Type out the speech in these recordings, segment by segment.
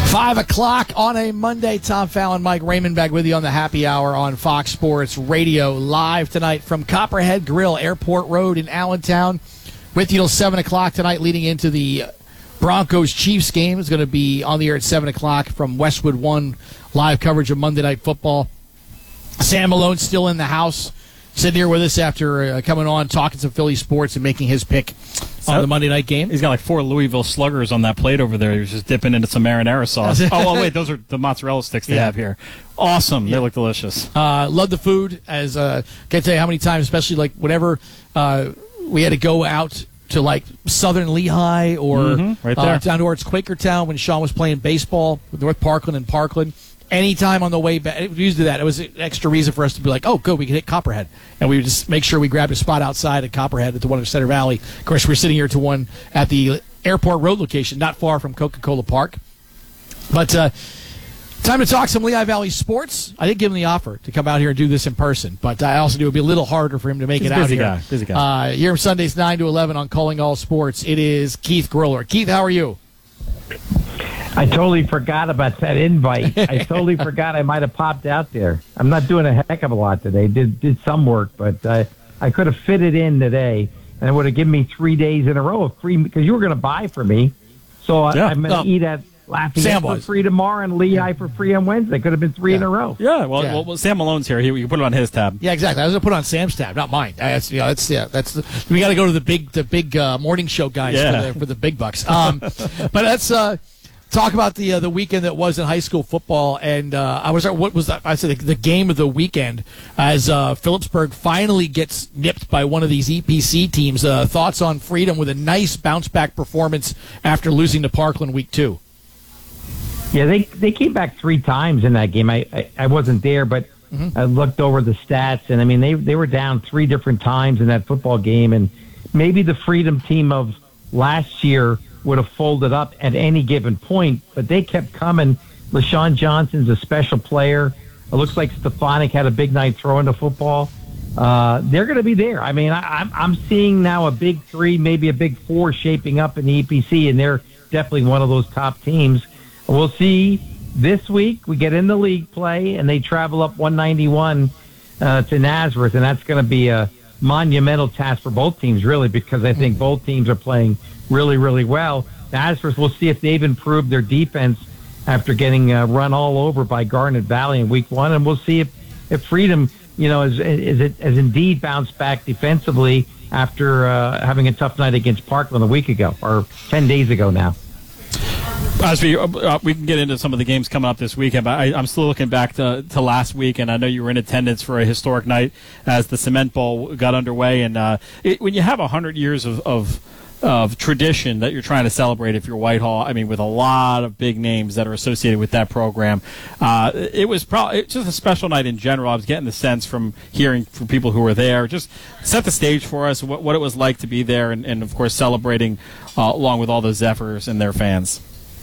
5 o'clock on a Monday. Tom Fallon, Mike Raymond back with you on the Happy Hour on Fox Sports Radio, live tonight from Copperhead Grill, Airport Road in Allentown. With you till 7 o'clock tonight, leading into the Broncos-Chiefs game. Is going to be on the air at 7 o'clock from Westwood One, live coverage of Monday Night Football. Sam Malone's still in the house, sitting here with us after coming on, talking some Philly sports and making his pick on the Monday night game. He's got like 4 Louisville Sluggers on that plate over there. He was just dipping into some marinara sauce. Wait, those are the mozzarella sticks they have here. Awesome. They look delicious. Love the food. As can't tell you how many times, especially like whenever we had to go out to like Southern Lehigh or right there. down towards Quakertown when Sean was playing baseball with North Parkland and Parkland. Anytime on the way back, we used to do that. It was an extra reason for us to be like, oh, good, we can hit Copperhead. And we would just make sure we grabbed a spot outside at Copperhead at the one in Center Valley. Of course, we're sitting here to one at the Airport Road location, not far from Coca-Cola Park. But time to talk some Lehigh Valley sports. I did give him the offer to come out here and do this in person, but I also knew it would be a little harder for him to make it out here. Busy guy. Here Sundays 9 to 11 on Calling All Sports. It is Keith Griller. Keith, how are you? I totally forgot about that invite. I totally forgot I might have popped out there. I'm not doing a heck of a lot today. Did some work, but I could have fit it in today, and it would have given me 3 days in a row of free because you were going to buy for me. So I'm going to eat at Lafayette for free tomorrow and Lehigh for free on Wednesday. Could have been 3 in a row. Well, Sam Malone's here. You can put it on his tab. Yeah, exactly. I was going to put it on Sam's tab, not mine. We got to go to the big morning show guys for the big bucks. But let's talk about the weekend that was in high school football. And what was that? I said the game of the weekend as Phillipsburg finally gets nipped by one of these EPC teams. Thoughts on Freedom with a nice bounce back performance after losing to Parkland week 2. Yeah, they came back 3 times in that game. I wasn't there, but I looked over the stats, and I mean they were down 3 different times in that football game, and maybe the Freedom team of last year would have folded up at any given point, but they kept coming. LaShawn Johnson's a special player. It looks like Stefanik had a big night throwing the football. They're going to be there. I mean, I'm seeing now a big 3, maybe a big 4 shaping up in the EPC, and they're definitely one of those top teams. We'll see this week. We get in the league play, and they travel up 191 to Nazareth, and that's going to be a monumental task for both teams, really, because I think both teams are playing really, really well. Nazareth, we'll see if they've improved their defense after getting run all over by Garnet Valley in week 1, and we'll see if Freedom, has indeed bounced back defensively after having a tough night against Parkland a week ago, or 10 days ago now. As we can get into some of the games coming up this weekend, but I'm still looking back to last week, and I know you were in attendance for a historic night as the Cement Bowl got underway. And when you have 100 years of tradition that you're trying to celebrate, if you're Whitehall, I mean, with a lot of big names that are associated with that program, it was just a special night in general. I was getting the sense from hearing from people who were there. Just set the stage for us, what it was like to be there, and of course, celebrating along with all the Zephyrs and their fans.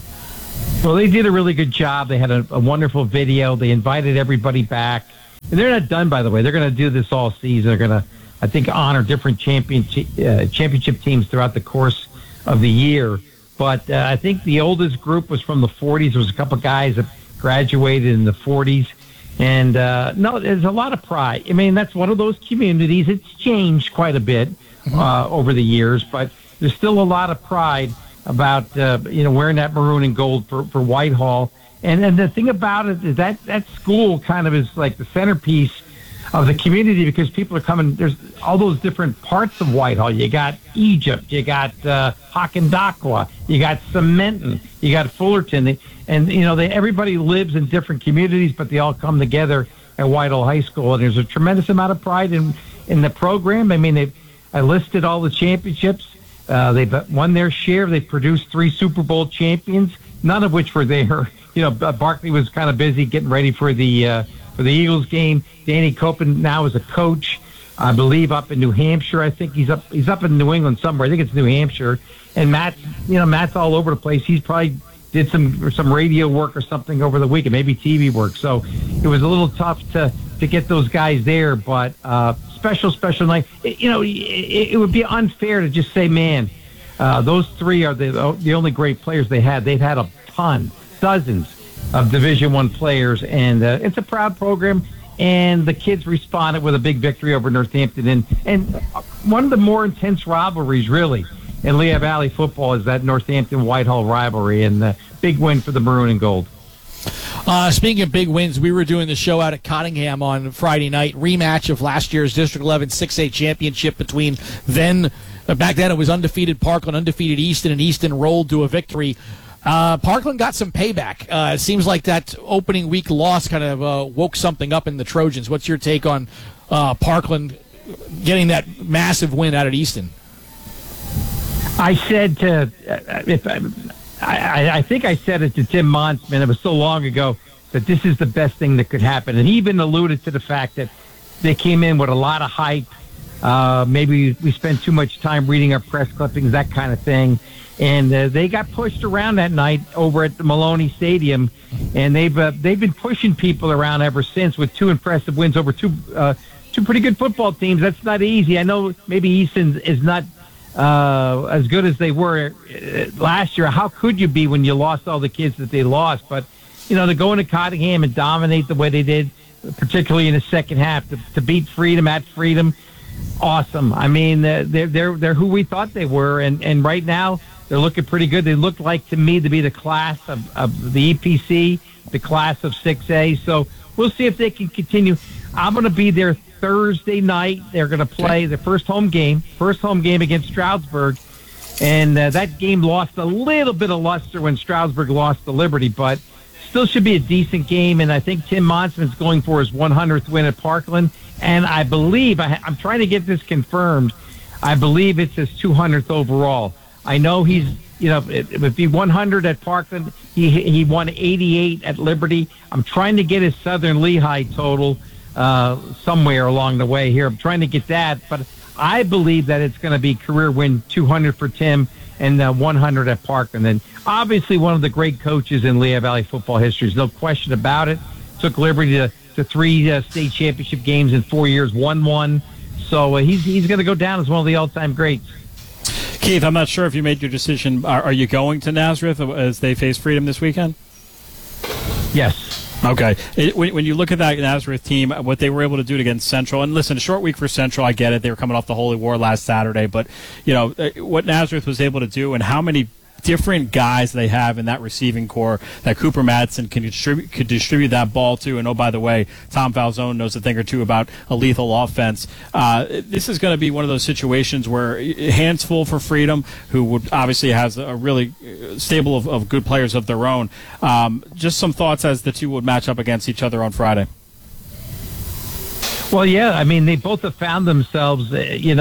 Well, they did a really good job. They had a wonderful video. They invited everybody back. And they're not done, by the way. They're going to do this all season. They're going to, I think, honor different championship teams throughout the course of the year. But I think the oldest group was from the 40s. There was a couple guys that graduated in the 40s. And, no, there's a lot of pride. I mean, that's one of those communities. It's changed quite a bit over the years, but there's still a lot of pride about wearing that maroon and gold for Whitehall. And the thing about it is that school kind of is like the centerpiece of the community because people are coming. There's all those different parts of Whitehall. You got Egypt, you got Hockendackwa, you got Cementon, you got Fullerton, and everybody lives in different communities, but they all come together at Whitehall High School. And there's a tremendous amount of pride in the program. I mean, I listed all the championships. They've won their share. They've produced 3 Super Bowl champions, none of which were there. Barkley was kind of busy getting ready for the Eagles game. Danny Copen now is a coach, I believe, up in New Hampshire. I think he's up in New England somewhere. I think it's New Hampshire. And Matt's all over the place. He's probably did some radio work or something over the weekend, maybe TV work. So it was a little tough to get those guys there, but special night. It would be unfair to just say, man, those 3 are the only great players they had. They've had a ton dozens of Division I players, and it's a proud program. And the kids responded with a big victory over Northampton, and one of the more intense rivalries, really, in Lehigh Valley football is that Northampton-Whitehall rivalry, and big win for the Maroon and Gold. Speaking of big wins, we were doing the show out at Cottingham on Friday night, rematch of last year's District 11 6A championship between back then it was undefeated Parkland, undefeated Easton, and Easton rolled to a victory. Parkland got some payback. It seems like that opening week loss kind of woke something up in the Trojans. What's your take on Parkland getting that massive win out at Easton? I said to, I think I said it to Tim Monsman, it was so long ago, that this is the best thing that could happen. And he even alluded to the fact that they came in with a lot of hype. Maybe we spent too much time reading our press clippings, that kind of thing. And they got pushed around that night over at the Maloney Stadium, and they've been pushing people around ever since with two impressive wins over two pretty good football teams. That's not easy. I know maybe Easton is not as good as they were last year. How could you be when you lost all the kids that they lost? But to go into Cottingham and dominate the way they did, particularly in the second half, to beat Freedom at Freedom, awesome. I mean, they're who we thought they were, and right now they're looking pretty good. They look like to me to be the class of the EPC, the class of 6A. So we'll see if they can continue. I'm going to be there Thursday night. They're going to play the first home game against Stroudsburg. And that game lost a little bit of luster when Stroudsburg lost to Liberty, but still should be a decent game. And I think Tim Monsman's going for his 100th win at Parkland. And I believe, I'm trying to get this confirmed, I believe it's his 200th overall. I know he's, if he 100 at Parkland, he won 88 at Liberty. I'm trying to get his Southern Lehigh total somewhere along the way here. I'm trying to get that, but I believe that it's going to be career win 200 for Tim and 100 at Parkland. And obviously one of the great coaches in Lehigh Valley football history. There's no question about it. Took Liberty to 3 state championship games in 4 years, won one. So he's going to go down as one of the all-time greats. Keith, I'm not sure if you made your decision. Are you going to Nazareth as they face Freedom this weekend? Yes. Okay. When you look at that Nazareth team, what they were able to do against Central, and listen, a short week for Central, I get it. They were coming off the Holy War last Saturday, but what Nazareth was able to do and how many different guys they have in that receiving core that Cooper Madsen could distribute that ball to. And, oh, by the way, Tom Falzone knows a thing or two about a lethal offense. This is going to be one of those situations where hands full for Freedom, who would obviously has a really stable of good players of their own. Just some thoughts as the two would match up against each other on Friday. Well, yeah, I mean, they both have found themselves, they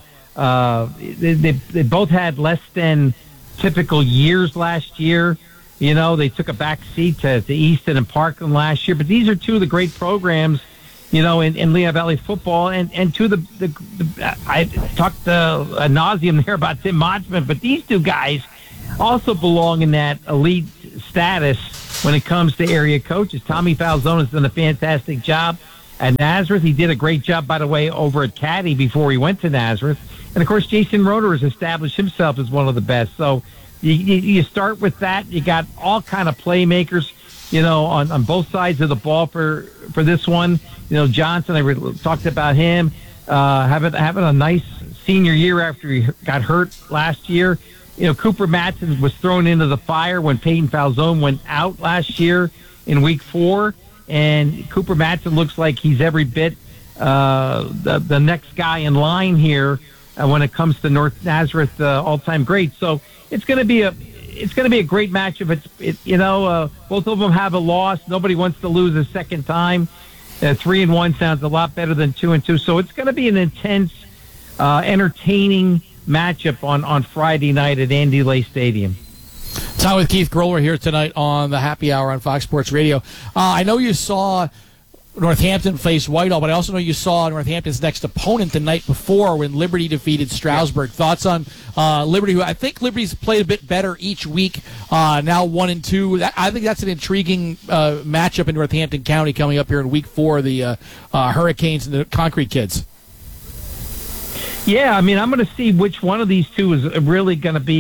both had less than typical years last year. They took a back seat to Easton and Parkland last year, but these are two of the great programs, in Lehigh Valley football, and two of the I talked ad nauseum there about Tim Monsman, but these two guys also belong in that elite status when it comes to area coaches. Tommy Falzone has done a fantastic job at Nazareth. He did a great job, by the way, over at Caddy before he went to Nazareth. And, of course, Jason Roeder has established himself as one of the best. So you start with that. You got all kind of playmakers, on both sides of the ball for this one. Johnson, I talked about him, having a nice senior year after he got hurt last year. Cooper Madsen was thrown into the fire when Peyton Falzone went out last year in week 4. And Cooper Madsen looks like he's every bit the next guy in line here when it comes to North Nazareth all-time greats. So it's going to be a great matchup. Both of them have a loss. Nobody wants to lose a second time. 3-1 sounds a lot better than 2-2. So it's going to be an intense, entertaining matchup on Friday night at Andy Lay Stadium. Time with Keith Groller here tonight on the Happy Hour on Fox Sports Radio. I know you saw Northampton face Whitehall, but I also know you saw Northampton's next opponent the night before when Liberty defeated Stroudsburg. Thoughts on Liberty, who I think Liberty's played a bit better each week, now 1-2. I think that's an intriguing matchup in Northampton County coming up here in week 4, the Hurricanes and the Concrete Kids. Yeah, I mean, I'm going to see which one of these two is really going to be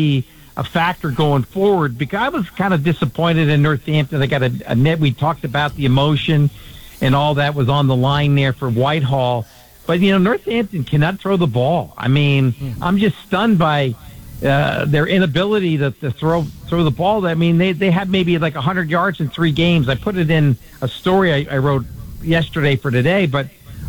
a factor going forward, because I was kind of disappointed in Northampton. They got a net. We talked about the emotion and all that was on the line there for Whitehall. But, Northampton cannot throw the ball. I mean, I'm just stunned by their inability to throw the ball. I mean, they had maybe like 100 yards in 3 games. I put it in a story I wrote yesterday for today, but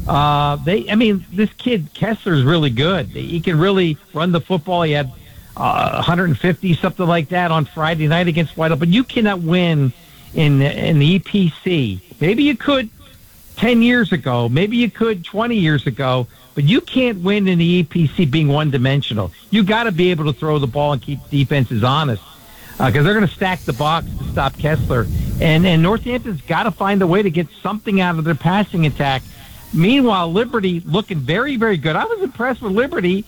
this kid Kessler is really good. He can really run the football. He had 150, something like that, on Friday night against Whitehall. But you cannot win in the EPC. Maybe you could 10 years ago. Maybe you could 20 years ago. But you can't win in the EPC being one-dimensional. You got to be able to throw the ball and keep defenses honest, because they're going to stack the box to stop Kessler. And Northampton's got to find a way to get something out of their passing attack. Meanwhile, Liberty looking very, very good. I was impressed with Liberty.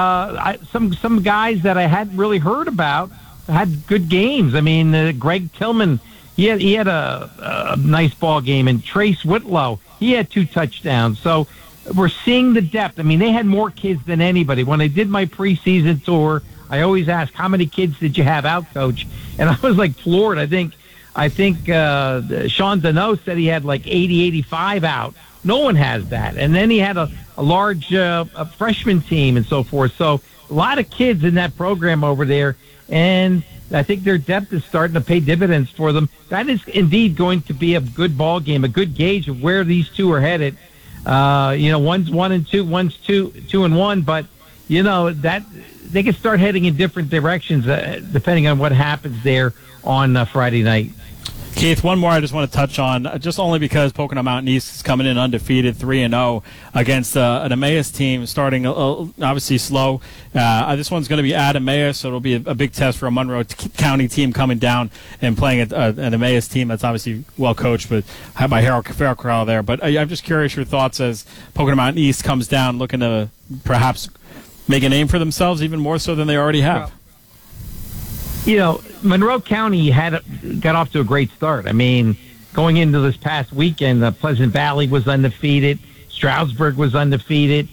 Some guys that I hadn't really heard about had good games. I mean, Greg Tillman, he had a nice ball game, and Trace Whitlow, he had 2 touchdowns. So we're seeing the depth. I mean, they had more kids than anybody. When I did my preseason tour, I always ask, how many kids did you have out, Coach? And I was like floored. I think Sean Deneau said he had like 80, 85 out. No one has that. And then he had a large a freshman team and so forth. So a lot of kids in that program over there. And I think their depth is starting to pay dividends for them. That is indeed going to be a good ball game, a good gauge of where these two are headed. One's 1-2, one's 2-1, but that they can start heading in different directions depending on what happens there on Friday night. Keith, one more I just want to touch on, just only because Pocono Mountain East is coming in undefeated 3-0 against an Emmaus team starting obviously slow. This one's going to be at Emmaus, so it'll be a big test for a Monroe County team coming down and playing an Emmaus team that's obviously well coached, but by Harold Farrell there. But I'm just curious your thoughts as Pocono Mountain East comes down looking to perhaps make a name for themselves even more so than they already have. Monroe County got off to a great start. I mean, going into this past weekend, Pleasant Valley was undefeated. Stroudsburg was undefeated.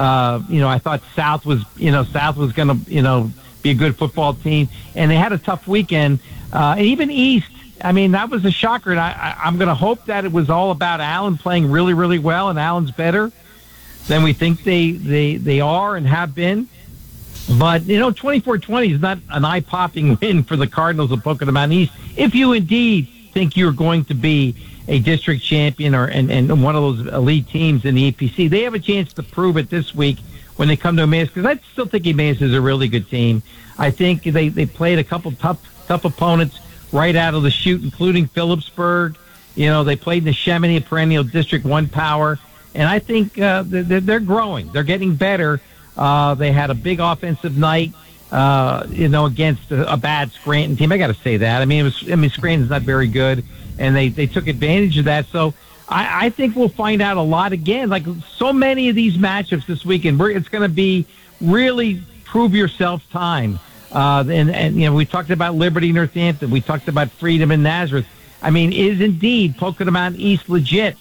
I thought South was going to, be a good football team. And they had a tough weekend. And even East, I mean, that was a shocker. And I'm going to hope that it was all about Allen playing really, really well, and Allen's better than we think they are and have been. But, 24-20 is not an eye-popping win for the Cardinals of Pocono Mountain East. If you indeed think you're going to be a district champion and one of those elite teams in the EPC, they have a chance to prove it this week when they come to Emmaus, because I still think Emmaus is a really good team. I think they played a couple tough opponents right out of the chute, including Phillipsburg. They played Neshaminy, a perennial District 1 power. And I think they're growing. They're getting better. They had a big offensive night, against a bad Scranton team. I got to say that. I mean, Scranton's not very good, and they took advantage of that. So I think we'll find out a lot again. Like so many of these matchups this weekend, it's going to be really prove yourself time. And we talked about Liberty, Northampton. We talked about Freedom and Nazareth. I mean, is indeed Pocono Mountain East legit?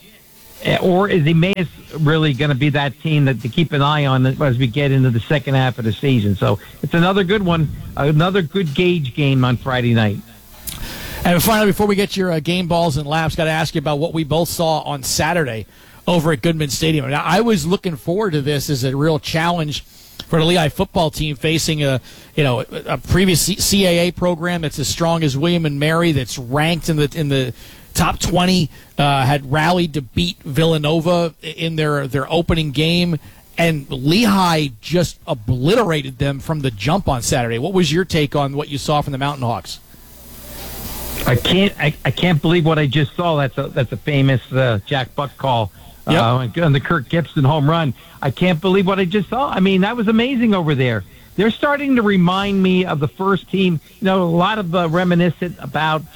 Or is Emmaus really going to be that team to keep an eye on as we get into the second half of the season? So it's another good one, another good gauge game on Friday night. And finally, before we get your game balls and laps, got to ask you about what we both saw on Saturday over at Goodman Stadium. Now, I was looking forward to this as a real challenge for the Lehigh football team facing a previous CAA program that's as strong as William and Mary, that's ranked in the top 20, had rallied to beat Villanova in their opening game, and Lehigh just obliterated them from the jump on Saturday. What was your take on what you saw from the Mountain Hawks? I can't believe what I just saw. That's a famous Jack Buck call. Yep. On the Kirk Gibson home run. I can't believe what I just saw. I mean, that was amazing over there. They're starting to remind me of the first team. A lot of reminiscent about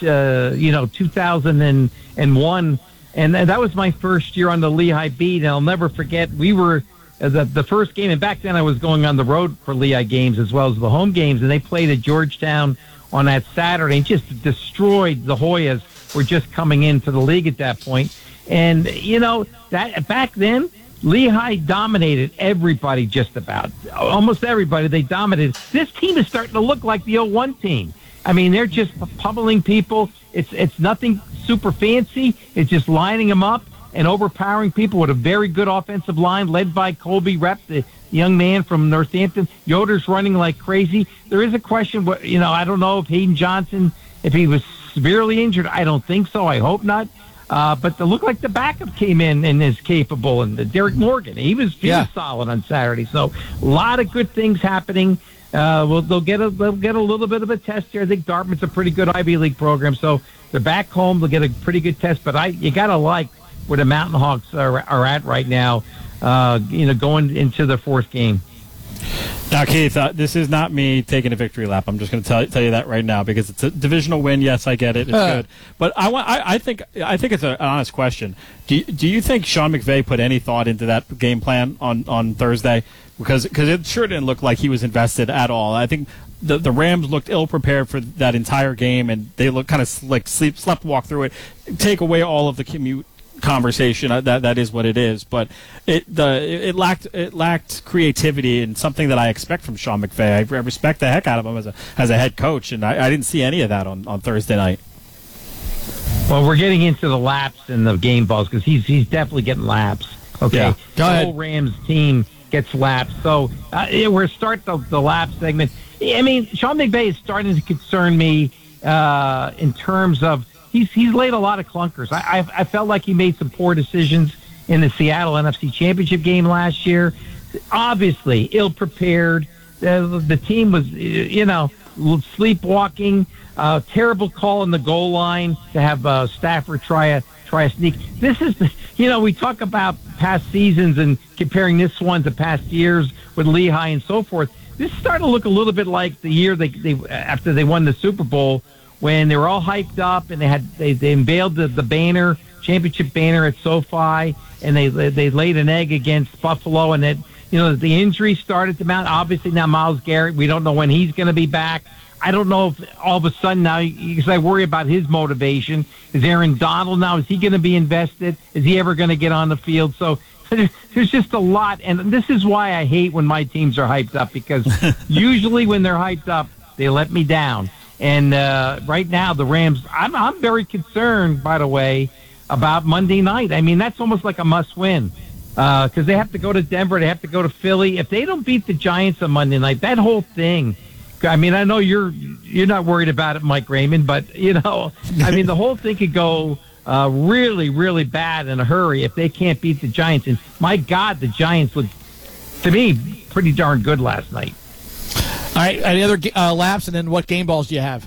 2001, and that was my first year on the Lehigh beat. And I'll never forget. We were the first game, and back then I was going on the road for Lehigh games as well as the home games, and they played at Georgetown on that Saturday and just destroyed the Hoyas. Were just coming into the league at that point. And, that back then, Lehigh dominated everybody, just about. Almost everybody, they dominated. This team is starting to look like the 01 team. I mean, they're just pummeling people. It's nothing super fancy. It's just lining them up and overpowering people with a very good offensive line led by Colby Rep, the young man from Northampton. Yoder's running like crazy. There is a question, I don't know if Hayden Johnson, if he was severely injured. I don't think so. I hope not. But it looked like the backup came in and is capable. And Derek Morgan, he was solid on Saturday. So a lot of good things happening. They'll get a little bit of a test here. I think Dartmouth's a pretty good Ivy League program, so they're back home. They'll get a pretty good test. But you got to like where the Mountain Hawks are at right now. Going into the fourth game. Now, Keith, this is not me taking a victory lap. I'm just going to tell you that right now because it's a divisional win. Yes, I get it. It's good, but I think it's an honest question. Do you think Sean McVay put any thought into that game plan on Thursday? Because it sure didn't look like he was invested at all. I think the Rams looked ill prepared for that entire game, and they looked kind of like slept walk through it. Take away all of the commute conversation, that is what it is, but it lacked creativity and something that I expect from Sean McVay. I respect the heck out of him as a head coach, and I didn't see any of that on Thursday night. Well, we're getting into the laps and the game balls because he's definitely getting laps. Okay, yeah. Go ahead. The whole Rams team gets laps, so we're start the lap segment. I mean, Sean McVay is starting to concern me in terms of. He's laid a lot of clunkers. I felt like he made some poor decisions in the Seattle NFC Championship game last year. Obviously, ill-prepared. The team was, sleepwalking. Terrible call in the goal line to have Stafford try a sneak. This is, we talk about past seasons and comparing this one to past years with Lehigh and so forth. This is starting to look a little bit like the year they after they won the Super Bowl, when they were all hyped up and they unveiled the banner, championship banner at SoFi, and they laid an egg against Buffalo, and the injury started to mount. Obviously now Myles Garrett, we don't know when he's going to be back. I don't know if all of a sudden now, because I worry about his motivation. Is Aaron Donald now, is he going to be invested? Is he ever going to get on the field? So there's just a lot, and this is why I hate when my teams are hyped up, because usually when they're hyped up, they let me down. And right now, the Rams, I'm very concerned, by the way, about Monday night. I mean, that's almost like a must-win because they have to go to Denver. They have to go to Philly. If they don't beat the Giants on Monday night, that whole thing, I mean, I know you're not worried about it, Mike Raymond, but, I mean, the whole thing could go really, really bad in a hurry if they can't beat the Giants. And, my God, the Giants looked, to me, pretty darn good last night. All right, any other laps, and then what game balls do you have?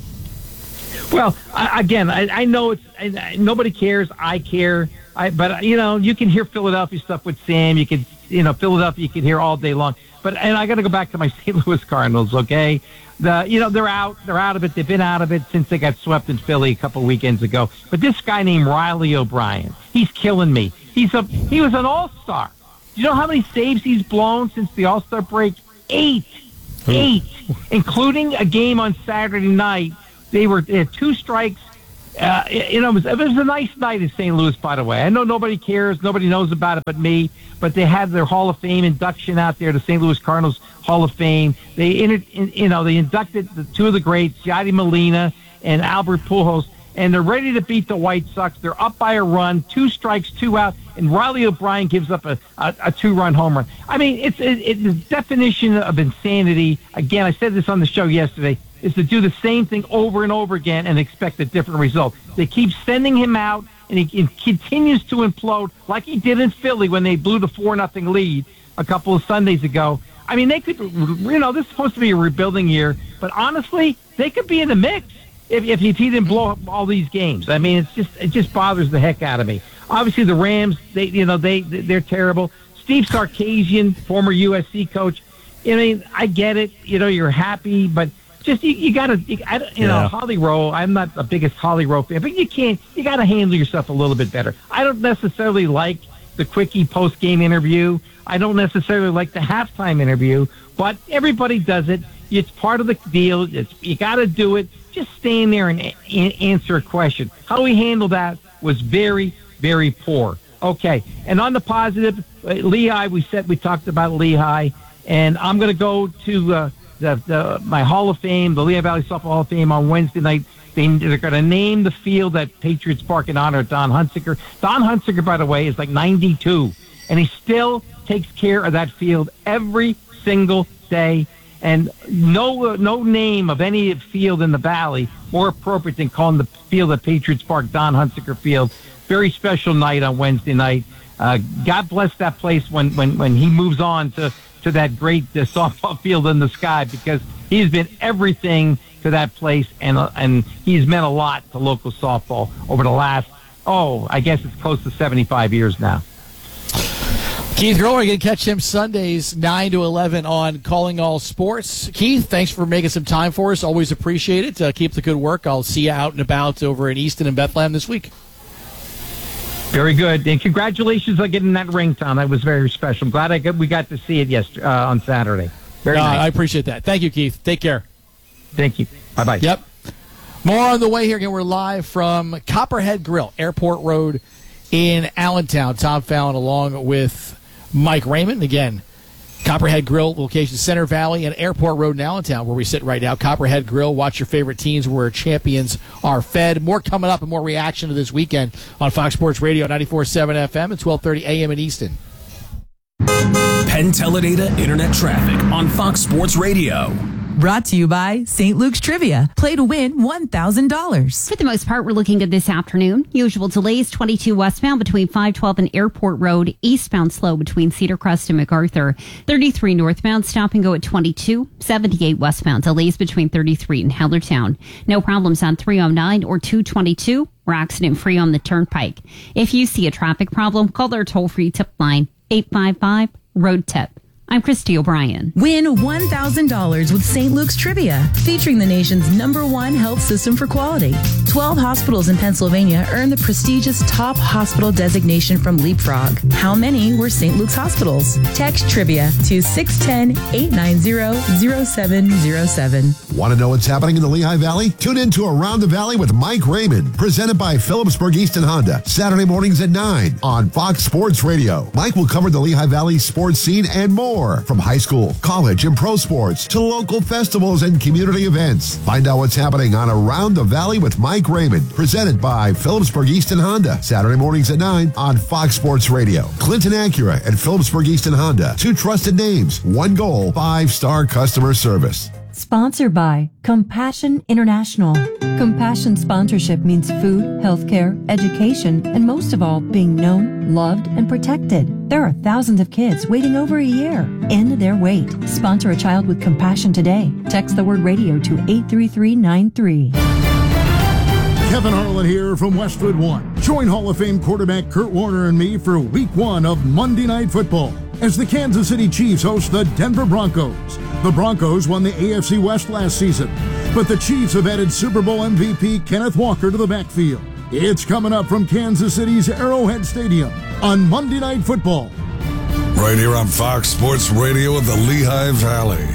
Well, I know nobody cares. I care. But you can hear Philadelphia stuff with Sam. You can, Philadelphia you can hear all day long. And I got to go back to my St. Louis Cardinals. Okay, they're out of it. They've been out of it since they got swept in Philly a couple of weekends ago. But this guy named Riley O'Brien, he's killing me. He was an all-star. Do you know how many saves he's blown since the All-Star break? 8, including a game on Saturday night. They had 2 strikes. It was a nice night in St. Louis, by the way. I know nobody cares. Nobody knows about it but me. But they had their Hall of Fame induction out there, the St. Louis Cardinals Hall of Fame. They inducted the 2 of the greats, Yadi Molina and Albert Pujols, and they're ready to beat the White Sox. They're up by a run, 2 strikes, 2 out, and Riley O'Brien gives up a 2-run home run. I mean, it's the definition of insanity. Again, I said this on the show yesterday, is to do the same thing over and over again and expect a different result. They keep sending him out, and he continues to implode like he did in Philly when they blew the 4-0 lead a couple of Sundays ago. I mean, they could, this is supposed to be a rebuilding year, but honestly, they could be in the mix if he didn't blow up all these games. I mean, it just bothers the heck out of me. Obviously, the Rams, they're terrible. Steve Sarkisian, former USC coach. I mean, I get it. You're happy, but just you got to, Holly Rowe. I'm not the biggest Holly Rowe fan, but you got to handle yourself a little bit better. I don't necessarily like the quickie post-game interview. I don't necessarily like the halftime interview, but everybody does it. It's part of the deal. You got to do it. Just stand there and answer a question. How he handled that was very, very poor. Okay. And on the positive, Lehigh, we talked about Lehigh, and I'm going to go to my Hall of Fame, the Lehigh Valley Softball Hall of Fame on Wednesday night. They're going to name the field at Patriots Park in honor of Don Hunsaker. Don Hunsaker, by the way, is like 92, and he still takes care of that field every single day. And no name of any field in the Valley more appropriate than calling the field at Patriots Park Don Hunsaker Field. Very special night on Wednesday night. God bless that place when he moves on to that great softball field in the sky, because he's been everything to that place, and he's meant a lot to local softball over the last, I guess it's close to 75 years now. Keith Grower, you can catch him Sundays 9 to 11 on Calling All Sports. Keith, thanks for making some time for us. Always appreciate it. Keep the good work. I'll see you out and about over in Easton and Bethlehem this week. Very good. And congratulations on getting that ring, Tom. That was very special. I'm glad we got to see it on Saturday. Very nice. I appreciate that. Thank you, Keith. Take care. Thank you. Bye-bye. Yep. More on the way here. Again, we're live from Copperhead Grill, Airport Road in Allentown. Tom Fallon along with Mike Raymond. Again, Copperhead Grill, location Center Valley and Airport Road in Allentown, where we sit right now. Copperhead Grill, watch your favorite teams where champions are fed. More coming up and more reaction to this weekend on Fox Sports Radio, 94.7 FM and 12:30 a.m. in Easton. Penn Teledata Internet Traffic on Fox Sports Radio. Brought to you by St. Luke's Trivia. Play to win $1,000. For the most part, we're looking good this afternoon. Usual delays, 22 westbound between 512 and Airport Road. Eastbound slow between Cedar Crest and MacArthur. 33 northbound, stop and go at 22. 78 westbound, delays between 33 and Hellertown. No problems on 309 or 222. We're accident-free on the Turnpike. If you see a traffic problem, call their toll-free tip line, 855-ROAD-TIP. I'm Christy O'Brien. Win $1,000 with St. Luke's Trivia, featuring the nation's #1 health system for quality. 12 hospitals in Pennsylvania earned the prestigious top hospital designation from Leapfrog. How many were St. Luke's hospitals? Text Trivia to 610-890-0707. Want to know what's happening in the Lehigh Valley? Tune in to Around the Valley with Mike Raymond, presented by Phillipsburg Easton Honda, Saturday mornings at 9 on Fox Sports Radio. Mike will cover the Lehigh Valley sports scene and more. From high school, college, and pro sports to local festivals and community events. Find out what's happening on Around the Valley with Mike Raymond, presented by Phillipsburg Easton Honda, Saturday mornings at 9 on Fox Sports Radio. Clinton Acura and Phillipsburg Easton Honda, 2 trusted names, 1 goal, 5-star customer service. Sponsored by Compassion International. Compassion sponsorship means food, healthcare, education, and most of all, being known, loved, and protected. There are thousands of kids waiting over a year. End their wait. Sponsor a child with compassion today. Text the word radio to 83393. Kevin Harlan here from Westwood One. Join Hall of Fame quarterback Kurt Warner and me for Week 1 of Monday Night Football as the Kansas City Chiefs host the Denver Broncos. The Broncos won the AFC West last season, but the Chiefs have added Super Bowl MVP Kenneth Walker to the backfield. It's coming up from Kansas City's Arrowhead Stadium on Monday Night Football. Right here on Fox Sports Radio of the Lehigh Valley.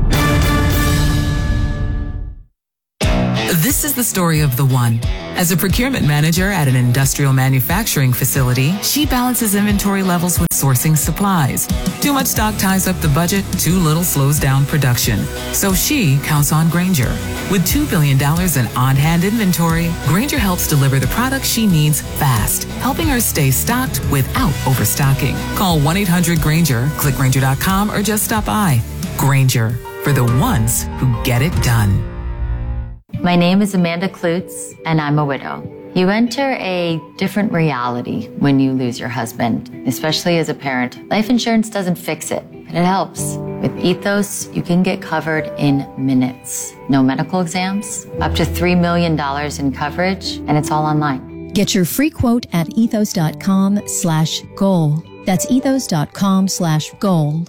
This is the story of the one. As a procurement manager at an industrial manufacturing facility, she balances inventory levels with sourcing supplies. Too much stock ties up the budget, too little slows down production. So she counts on Grainger. With $2 billion in on-hand inventory, Grainger helps deliver the products she needs fast, helping her stay stocked without overstocking. Call 1-800-GRAINGER, click Grainger.com, or just stop by. Grainger, for the ones who get it done. My name is Amanda Klutz, and I'm a widow. You enter a different reality when you lose your husband, especially as a parent. Life insurance doesn't fix it, but it helps. With Ethos, you can get covered in minutes. No medical exams, up to $3 million in coverage, and it's all online. Get your free quote at ethos.com/goal. That's ethos.com/goal.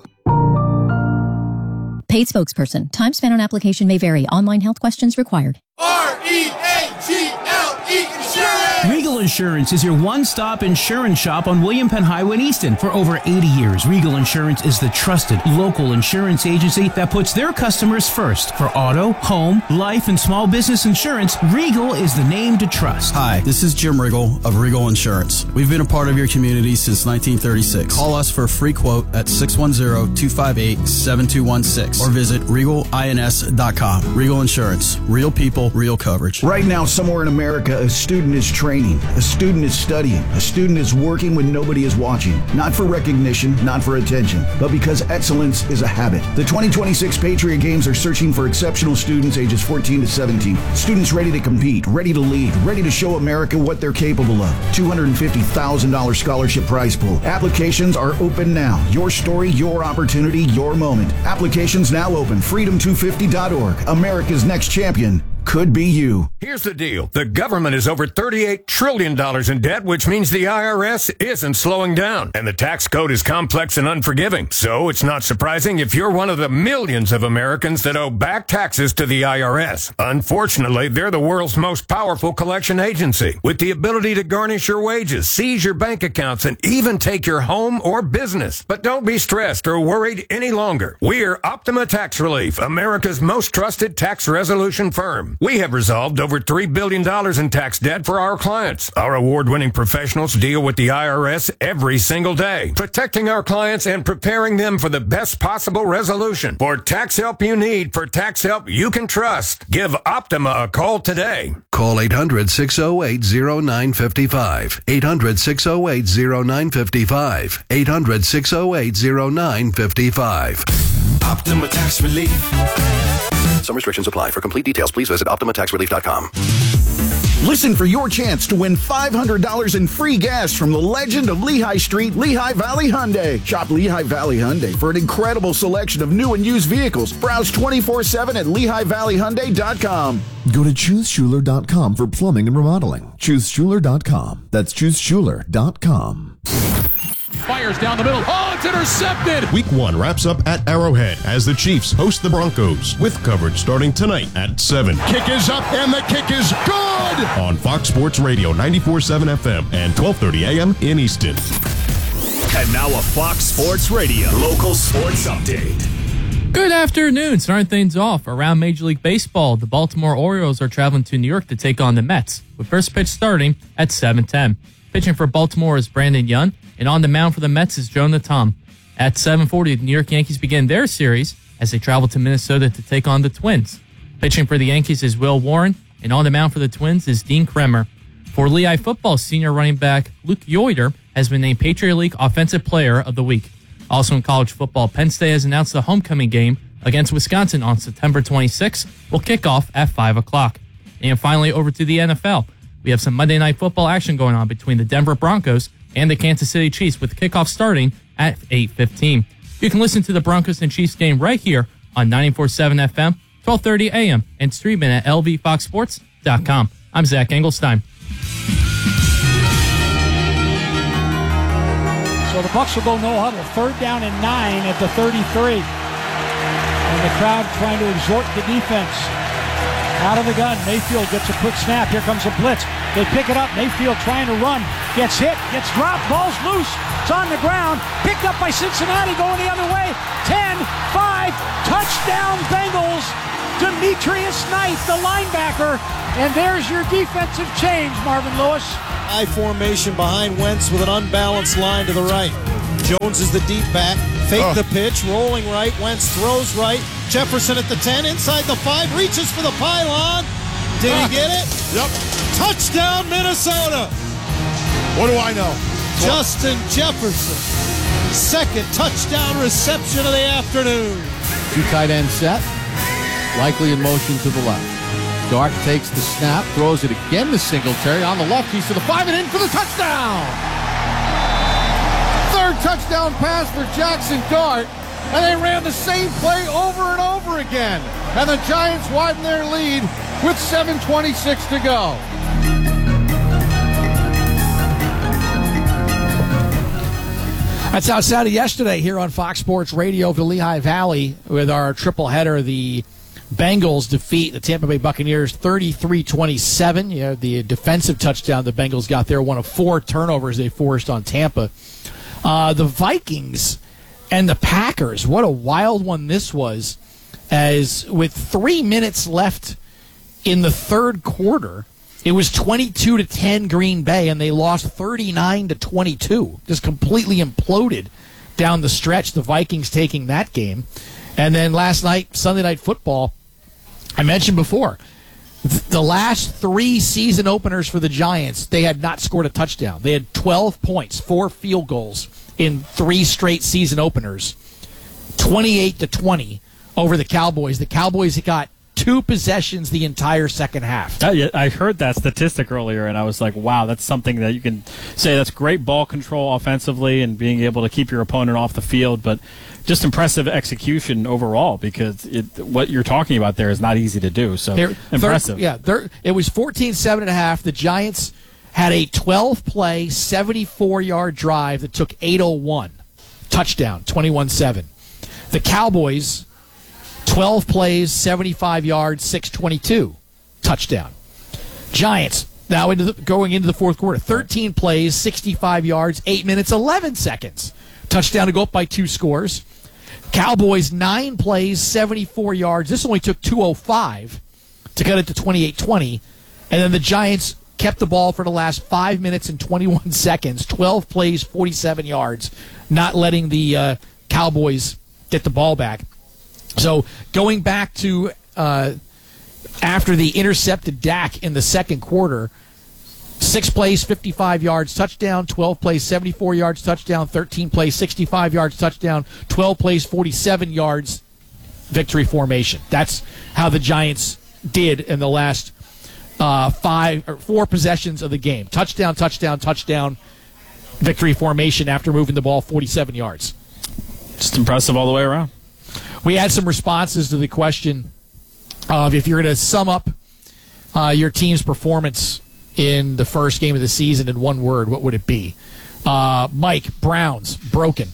Paid spokesperson. Time spent on application may vary. Online health questions required. REAGLE Insurance! Regal Insurance is your one-stop insurance shop on William Penn Highway in Easton. For over 80 years, Regal Insurance is the trusted local insurance agency that puts their customers first. For auto, home, life, and small business insurance, Regal is the name to trust. Hi, this is Jim Riggle of Regal Insurance. We've been a part of your community since 1936. Call us for a free quote at 610-258-7216 or visit regalins.com. Regal Insurance. Real people, real coverage. Right now, somewhere in America, a student is training, a student is studying, a student is working when nobody is watching. Not for recognition, not for attention, but because excellence is a habit. The 2026 Patriot Games are searching for exceptional students ages 14 to 17. Students ready to compete, ready to lead, ready to show America what they're capable of. $250,000 scholarship prize pool. Applications are open now. Your story, your opportunity, your moment. Applications now open. Freedom250.org. America's next champion could be you. Here's the deal. The government is over $38 trillion in debt, which means the IRS isn't slowing down. And the tax code is complex and unforgiving. So it's not surprising if you're one of the millions of Americans that owe back taxes to the IRS. Unfortunately, they're the world's most powerful collection agency, with the ability to garnish your wages, seize your bank accounts, and even take your home or business. But don't be stressed or worried any longer. We're Optima Tax Relief, America's most trusted tax resolution firm. We have resolved over $3 billion in tax debt for our clients. Our award-winning professionals deal with the IRS every single day, protecting our clients and preparing them for the best possible resolution. For tax help you need, for tax help you can trust, give Optima a call today. Call 800-608-0955. 800-608-0955. 800-608-0955. Optima Tax Relief. Some restrictions apply. For complete details, please visit OptimaTaxRelief.com. Listen for your chance to win $500 in free gas from the legend of Lehigh Street, Lehigh Valley Hyundai. Shop Lehigh Valley Hyundai for an incredible selection of new and used vehicles. Browse 24/7 at LehighValleyHyundai.com. Go to ChooseSchuler.com for plumbing and remodeling. ChooseSchuler.com. That's ChooseSchuler.com. Fires down the middle. Oh, it's intercepted. Week 1 wraps up at Arrowhead as the Chiefs host the Broncos with coverage starting tonight at 7. Kick is up and the kick is good. On Fox Sports Radio 94.7 FM and 12:30 a.m. in Easton. And now a Fox Sports Radio local sports update. Good afternoon. Starting things off around Major League Baseball, the Baltimore Orioles are traveling to New York to take on the Mets, with first pitch starting at 7:10. Pitching for Baltimore is Brandon Young, and on the mound for the Mets is Jonah Tom. At 7:40, the New York Yankees begin their series as they travel to Minnesota to take on the Twins. Pitching for the Yankees is Will Warren, and on the mound for the Twins is Dean Kremer. For Lehigh football, senior running back Luke Yoder has been named Patriot League Offensive Player of the Week. Also in college football, Penn State has announced the homecoming game against Wisconsin on September 26th will kick off at 5 o'clock. And finally, over to the NFL. We have some Monday Night Football action going on between the Denver Broncos and the Kansas City Chiefs, with kickoff starting at 8:15. You can listen to the Broncos and Chiefs game right here on 94.7 FM, 12:30 a.m., and streaming at lvfoxsports.com. I'm Zach Engelstein. So the Bucs will go no huddle. 3rd down and 9 at the 33. And the crowd trying to exhort the defense. Out of the gun, Mayfield gets a quick snap. Here comes a blitz. They pick it up. Mayfield trying to run. Gets hit. Gets dropped. Ball's loose. It's on the ground. Picked up by Cincinnati going the other way. 10-5. Touchdown Bengals. Demetrius Knight, the linebacker. And there's your defensive change, Marvin Lewis. High formation behind Wentz with an unbalanced line to the right. Jones is the deep back. Fake the pitch. Rolling right. Wentz throws right. Jefferson at the 10. Inside the 5. Reaches for the pylon. Did he get it? Yep. Touchdown, Minnesota. What do I know? Justin Jefferson. Second touchdown reception of the afternoon. 2 tight end set. Likely in motion to the left. Dart takes the snap, throws it again to Singletary on the left. He's to the 5 and in for the touchdown. 3rd touchdown pass for Jackson Dart. And they ran the same play over and over again. And the Giants widen their lead with 7:26 to go. That's how it sounded yesterday here on Fox Sports Radio for the Lehigh Valley with our triple header, the Bengals defeat the Tampa Bay Buccaneers 33-27. The defensive touchdown the Bengals got there, one of 4 turnovers they forced on Tampa. The Vikings and the Packers, what a wild one this was, as with 3 minutes left in the third quarter, it was 22-10 Green Bay, and they lost 39-22. Just completely imploded down the stretch, the Vikings taking that game. And then last night, Sunday Night Football, I mentioned before, the last 3 season openers for the Giants, they had not scored a touchdown. They had 12 points, 4 field goals in 3 straight season openers, 28-20 over the Cowboys. The Cowboys got 2 possessions the entire second half. I heard that statistic earlier, and I was like, wow, that's something that you can say that's great ball control offensively and being able to keep your opponent off the field, but just impressive execution overall, because what you're talking about there is not easy to do. So impressive. It was 14-7.5. The Giants had a 12-play, 74-yard drive that took 8:01. Touchdown, 21-7. The Cowboys, 12 plays, 75 yards, 6:22. Touchdown. Giants, now going into the fourth quarter, 13 plays, 65 yards, 8 minutes, 11 seconds. Touchdown to go up by 2 scores. Cowboys, 9 plays, 74 yards. This only took 2:05 to cut it to 28-20. And then the Giants kept the ball for the last 5 minutes and 21 seconds, 12 plays, 47 yards, not letting the Cowboys get the ball back. So going back to after the intercepted Dak in the second quarter, 6 plays, 55 yards, touchdown, 12 plays, 74 yards, touchdown, 13 plays, 65 yards, touchdown, 12 plays, 47 yards, victory formation. That's how the Giants did in the last 4 possessions of the game. Touchdown, touchdown, touchdown, victory formation after moving the ball 47 yards. Just impressive all the way around. We had some responses to the question of if you're going to sum up your team's performance in the first game of the season in one word, what would it be? Mike, Browns, broken.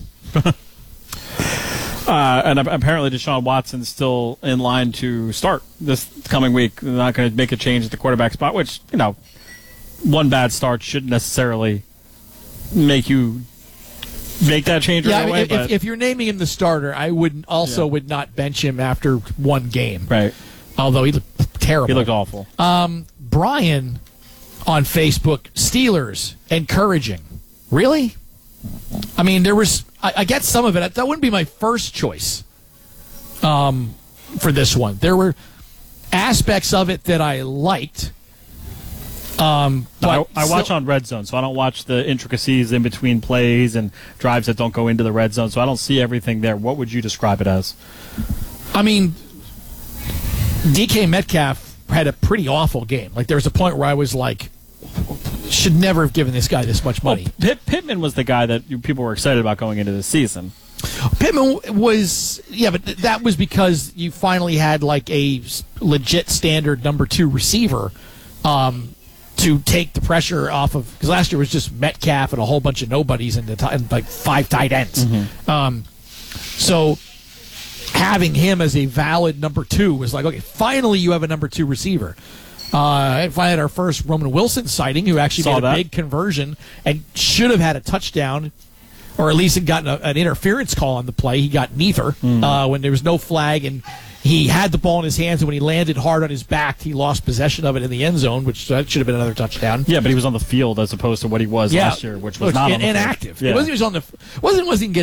And apparently Deshaun Watson's still in line to start this coming week. They're not going to make a change at the quarterback spot, which, one bad start shouldn't necessarily make you make that change right away. If you're naming him the starter, I would not bench him after one game. Right. Although he looked terrible. He looked awful. Brian on Facebook, Steelers, encouraging. Really? I mean, I get some of it. That wouldn't be my first choice for this one. There were aspects of it that I liked. But I watch on Red Zone, so I don't watch the intricacies in between plays and drives that don't go into the Red Zone, so I don't see everything there. What would you describe it as? I mean, DK Metcalf had a pretty awful game. Like, there was a point where I was like, should never have given this guy this much money. Well, Pittman was the guy that people were excited about going into the season. Pittman was, but that was because you finally had like a legit standard number 2 receiver to take the pressure off of, because last year was just Metcalf and a whole bunch of nobodies and like 5 tight ends. Mm-hmm. So having him as a valid number 2 was like, okay, finally you have a number 2 receiver. And finally had our first Roman Wilson sighting, who actually made a big conversion and should have had a touchdown, or at least had gotten an interference call on the play. He got neither when there was no flag, and he had the ball in his hands, and when he landed hard on his back, he lost possession of it in the end zone, which that should have been another touchdown. Yeah, but he was on the field as opposed to what he was last year, which was not on the inactive. Yeah. It wasn't he was